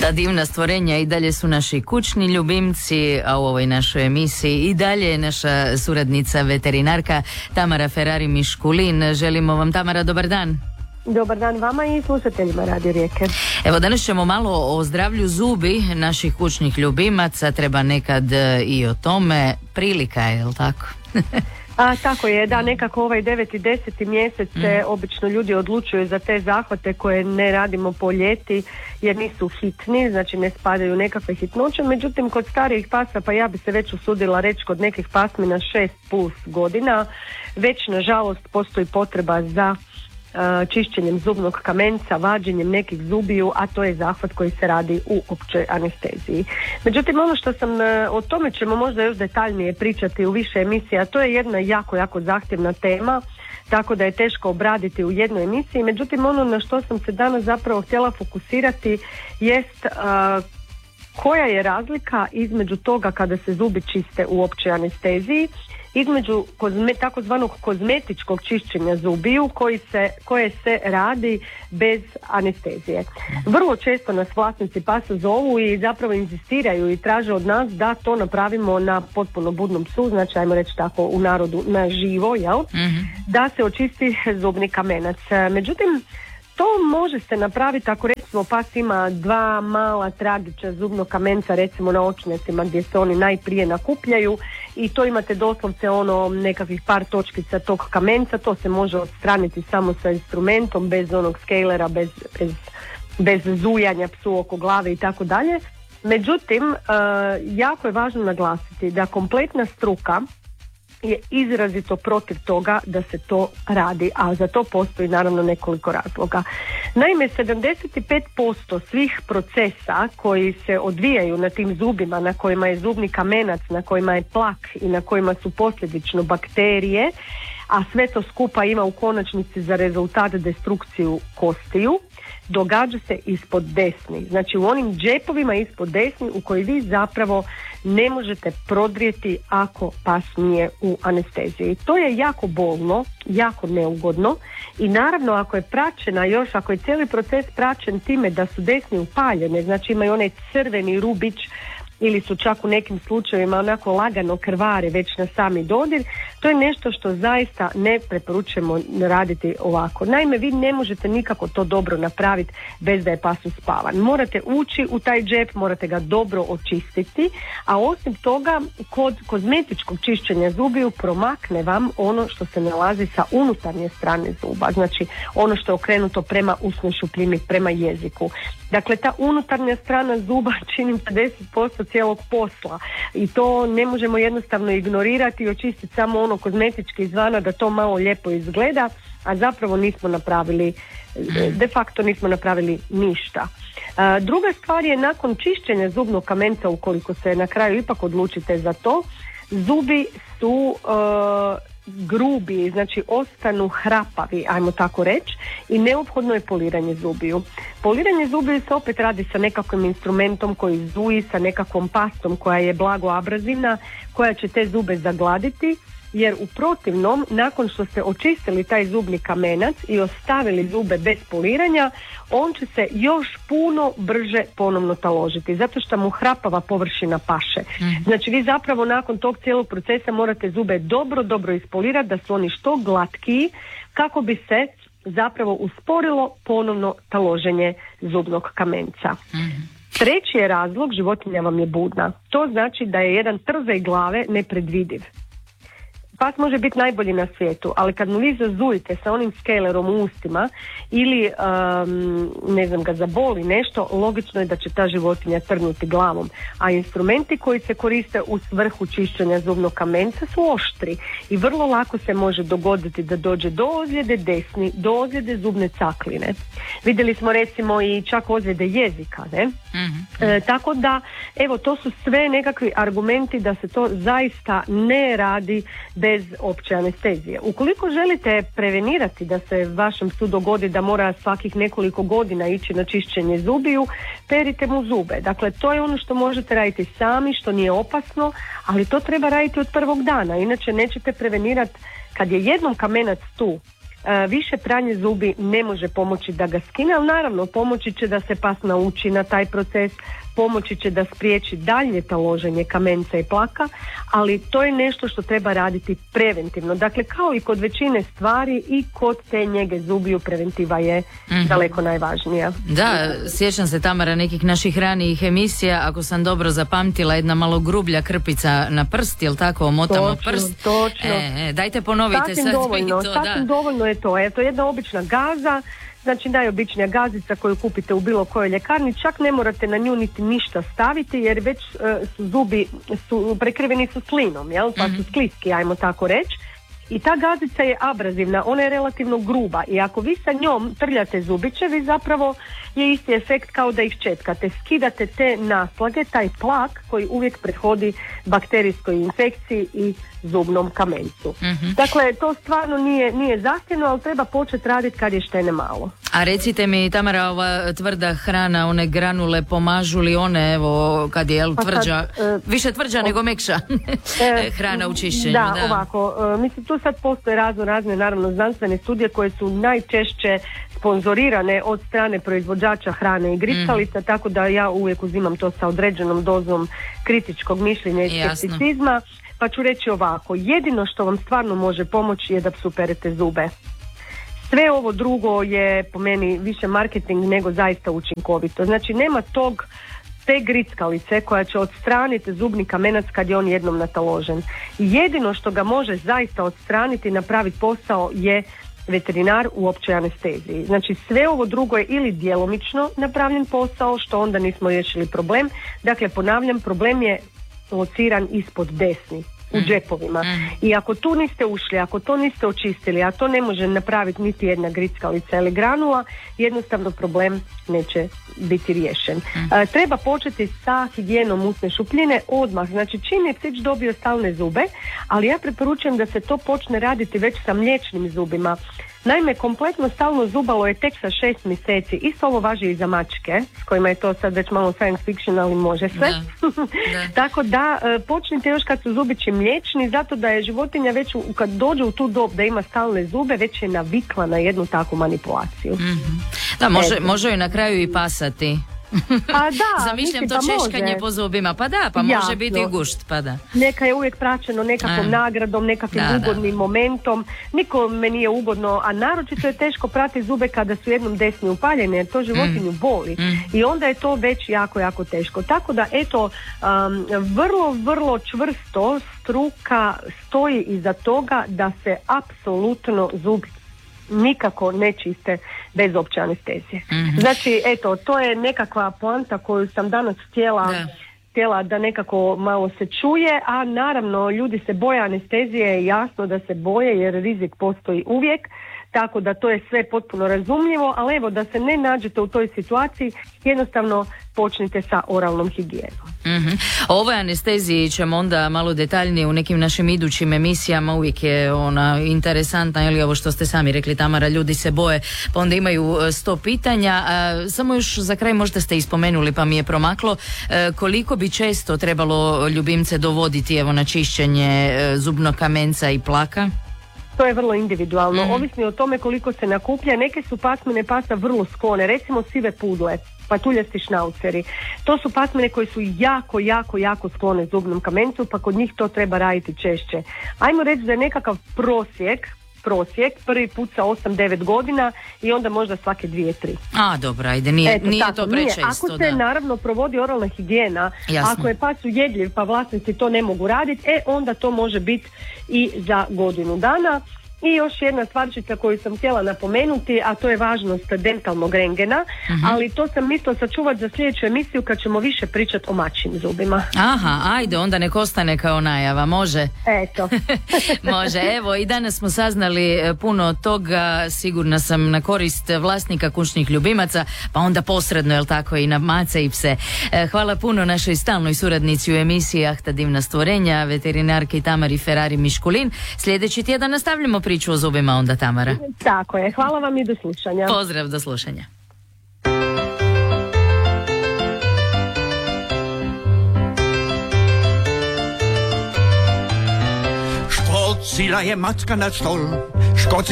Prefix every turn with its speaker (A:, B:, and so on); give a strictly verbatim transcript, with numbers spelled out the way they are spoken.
A: Da, divna stvorenja i dalje su naši kućni ljubimci, a u ovoj našoj emisiji i dalje je naša suradnica veterinarka Tamara Ferrari Miškulin. Želimo vam, Tamara, dobar dan.
B: Dobar dan vama i slušateljima Radio Rijeke.
A: Evo, danas ćemo malo o zdravlju zubi naših kućnih ljubimaca, treba nekad i o tome, prilika je, jel tako?
B: A, tako je, da, nekako ovaj deveti i deseti mjesec se mm. obično ljudi odlučuju za te zahvate koje ne radimo po ljeti jer nisu hitni, znači ne spadaju nekakve hitnoće, međutim kod starijih pasa, pa ja bi se već usudila reći kod nekih pasmina šest plus godina, već nažalost postoji potreba za čišćenjem zubnog kamenca, vađenjem nekih zubiju, a to je zahvat koji se radi u općoj anesteziji. Međutim, ono što sam, o tome ćemo možda još detaljnije pričati u više emisija, to je jedna jako, jako zahtjevna tema, tako da je teško obraditi u jednoj emisiji. Međutim, ono na što sam se danas zapravo htjela fokusirati jest uh, koja je razlika između toga kada se zubi čiste u općoj anesteziji, između kozme, takozvanog kozmetičkog čišćenja zubiju koji se, koje se radi bez anestezije. Vrlo često nas vlasnici pasa zovu i zapravo inzistiraju i traže od nas da to napravimo na potpuno budnom psu, znači ajmo reći tako u narodu na živo, jel? Mm-hmm. Da se očisti zubni kamenac. Međutim, to može se napraviti ako recimo pas ima dva mala tragića zubnog kamenca recimo na očnjacima gdje se oni najprije nakupljaju i to imate doslovce ono nekakvih par točkica tog kamenca, to se može odstraniti samo sa instrumentom, bez onog skelera, bez, bez, bez zujanja psu oko glave i tako dalje. Međutim, uh, jako je važno naglasiti da kompletna struka je izrazito protiv toga da se to radi, a za to postoji naravno nekoliko razloga. Naime, sedamdeset pet posto svih procesa koji se odvijaju na tim zubima, na kojima je zubni kamenac, na kojima je plak i na kojima su posljedično bakterije, a sve to skupa ima u konačnici za rezultat destrukciju kostiju, događa se ispod desni, znači u onim džepovima ispod desni u koji vi zapravo ne možete prodrijeti ako pas nije u anesteziji. To je jako bolno, jako neugodno i naravno ako je praćena još, ako je cijeli proces praćen time da su desni upaljene, znači imaju onaj crveni rubić ili su čak u nekim slučajevima onako lagano krvare već na sami dodir, to je nešto što zaista ne preporučujemo raditi ovako. Naime, vi ne možete nikako to dobro napraviti bez da je pas uspavan. Morate ući u taj džep, morate ga dobro očistiti, a osim toga kod kozmetičkog čišćenja zubiju promakne vam ono što se nalazi sa unutarnje strane zuba, znači ono što je okrenuto prema usnoj šupljini, prema jeziku. Dakle, ta unutarnja strana zuba čini pedeset posto cijelog posla i to ne možemo jednostavno ignorirati i očistiti samo ono kozmetički izvana da to malo lijepo izgleda, a zapravo nismo napravili, de facto nismo napravili ništa. Druga stvar je nakon čišćenja zubnog kamenca, ukoliko se na kraju ipak odlučite za to, zubi su uh, grubi, znači ostanu hrapavi, ajmo tako reći, i neophodno je poliranje zubiju. Poliranje zubiju se opet radi sa nekakvim instrumentom koji zuji, sa nekakvom pastom koja je blago abrazivna, koja će te zube zagladiti, jer u protivnom, nakon što ste očistili taj zubni kamenac i ostavili zube bez poliranja, on će se još puno brže ponovno taložiti, zato što mu hrapava površina paše. Mm. Znači vi zapravo nakon tog cijelog procesa morate zube dobro, dobro ispolirati da su oni što glatkiji, kako bi se zapravo usporilo ponovno taloženje zubnog kamenca. Mm. Treći je razlog, životinja vam je budna. To znači da je jedan trzaj glave nepredvidiv. Pas može biti najbolji na svijetu, ali kad mu vi zazujite sa onim skelerom u ustima ili um, ne znam ga zaboli nešto, logično je da će ta životinja trgnuti glavom, a instrumenti koji se koriste u svrhu čišćenja zubnog kamenca su oštri i vrlo lako se može dogoditi da dođe do ozljede desni, do ozljede zubne cakline. Vidjeli smo recimo i čak ozljede jezika, ne? Mm-hmm. E, tako da, evo, to su sve nekakvi argumenti da se to zaista ne radi bez opće anestezije. Ukoliko želite prevenirati da se vašem psu dogodi da mora svakih nekoliko godina ići na čišćenje zubiju, perite mu zube. Dakle, to je ono što možete raditi sami, što nije opasno, ali to treba raditi od prvog dana. Inače nećete prevenirati kad je jednom kamenac tu, E, više pranje zubi ne može pomoći da ga skine, ali naravno pomoći će da se pas nauči na taj proces, pomoći će da spriječi daljnje taloženje kamenca i plaka, ali to je nešto što treba raditi preventivno. Dakle, kao i kod većine stvari i kod te njege zubiju preventiva je mm-hmm. daleko najvažnija.
A: Da, sjećam se, Tamara, nekih naših ranijih emisija, ako sam dobro zapamtila, jedna malo grublja krpica na prst, jel tako, omotamo
B: točno,
A: prst?
B: Točno.
A: E, e, dajte ponovite
B: sasvim
A: sad.
B: Dovoljno,
A: to,
B: sasvim
A: da.
B: dovoljno je to. Eto, jedna obična gaza, znači najobičnija gazica koju kupite u bilo kojoj ljekarni, čak ne morate na nju niti ništa staviti jer već uh, su zubi su, prekriveni su slinom, jel? Pa mm-hmm. su skliski, ajmo tako reći. I ta gazica je abrazivna, ona je relativno gruba i ako vi sa njom trljate zubiće, vi zapravo je isti efekt kao da ih četkate. Skidate te naslage, taj plak koji uvijek prethodi bakterijskoj infekciji i zubnom kamencu. Mm-hmm. Dakle, to stvarno nije, nije zahtjevno, ali treba početi raditi kad je štene malo.
A: A recite mi, Tamara, ova tvrda hrana, one granule, pomažu li one, evo, kad je jel, tvrđa, sad, e, više tvrđa o, nego mekša e, hrana u čišćenju?
B: Da,
A: da.
B: ovako, e, mislim, tu sad postoje razno razne, naravno, znanstvene studije koje su najčešće sponzorirane od strane proizvođača hrane i grickalica, mm. tako da ja uvijek uzimam to sa određenom dozom kritičkog mišljenja i skepticizma. Pa ću reći ovako, jedino što vam stvarno može pomoći je da psuperete zube. Sve ovo drugo je po meni više marketing nego zaista učinkovito. Znači nema tog, te grickalice koja će odstraniti zubni kamenac kad je on jednom nataložen. Jedino što ga može zaista odstraniti i napraviti posao je veterinar u općoj anesteziji. Znači sve ovo drugo je ili djelomično napravljen posao, što onda nismo riješili problem. Dakle, ponavljam, problem je lociran ispod desni, u džepovima. Mm. I ako tu niste ušli, ako to niste očistili, a to ne može napraviti niti jedna grickalica ili granula, jednostavno problem neće biti riješen. Mm. E, treba početi sa higijenom usne šupljine odmah. Znači čim je psić dobio stalne zube, ali ja preporučujem da se to počne raditi već sa mliječnim zubima. Naime, kompletno stalno zubalo je tek sa šest mjeseci. Isto ovo važi i za mačke, s kojima je to sad već malo science fiction, ali može sve. Da. Da. Tako da počnite još kad su zubići mliječni, zato da je životinja već u, kad dođe u tu dob da ima stalne zube, već je navikla na jednu takvu manipulaciju.
A: Mm-hmm. Da, može, može ju na kraju i pasati.
B: Pa da,
A: zamišljam
B: mislim,
A: to
B: pa
A: češkanje
B: može.
A: Po zubima, pa da, pa
B: Jasno.
A: Može biti i gušt, pa da.
B: Neka je uvijek praćeno nekakvom a. nagradom, nekakvim da, ugodnim da. momentom. Nikome nije ugodno, a naročito je teško pratiti zube kada su jednom desni upaljene, jer to životinju mm. boli. Mm. I onda je to već jako, jako teško. Tako da, eto, um, vrlo, vrlo čvrsto struka stoji iza toga da se apsolutno zub nikako ne čiste bez opće anestezije. Mm-hmm. Znači, eto, to je nekakva poanta koju sam danas htjela da. htjela da nekako malo se čuje, a naravno ljudi se boje anestezije, jasno da se boje jer rizik postoji uvijek, tako da to je sve potpuno razumljivo, ali evo da se ne nađete u toj situaciji, jednostavno počnite sa oralnom higijenom.
A: Mm-hmm. O ovoj anesteziji ćemo onda malo detaljnije u nekim našim idućim emisijama, uvijek je ona interesantna, ili ovo što ste sami rekli, Tamara, ljudi se boje pa onda imaju sto pitanja. A, samo još za kraj možda ste ispomenuli pa mi je promaklo, e, koliko bi često trebalo ljubimce dovoditi evo na čišćenje e, zubnog kamenca i plaka?
B: To je vrlo individualno, mm. ovisni o tome koliko se nakuplja. Neke su pasmine pasa vrlo sklone, recimo sive pudle, patuljasti šnauceri. To su pasmine koje su jako, jako, jako sklone zubnom kamencu, pa kod njih to treba raditi češće. Ajmo reći da je nekakav prosjek, prosjek, prvi put sa osam devet godina i onda možda svake dvije tri.
A: A, dobro, ajde, nije,
B: Eto,
A: nije
B: tako,
A: to prečesto.
B: Nije. Ako se
A: da.
B: naravno provodi oralna higijena,
A: Jasno.
B: Ako je pas ujedljiv pa vlasnici to ne mogu raditi, e onda to može biti i za godinu dana. I još jedna stvarčica koju sam htjela napomenuti, a to je važnost dentalnog rengena, uh-huh. ali to sam mislila sačuvati za sljedeću emisiju kad ćemo više pričati o mačjim zubima.
A: Aha, ajde, onda nek ostane kao najava, može?
B: Eto.
A: Može, evo i danas smo saznali puno toga, sigurna sam na korist vlasnika kućnih ljubimaca, pa onda posredno, jel tako, i na mace i pse. Hvala puno našoj stalnoj suradnici u emisiji Ahta divna stvorenja, veterinarki Tamari Ferrari Miškulin. Sljedeći tjedan nastavljamo priču o zubima onda, Tamara.
B: Tako je, hvala vam i do slušanja.
A: Pozdrav, do slušanja.
C: Škocila je macka na stol, škoci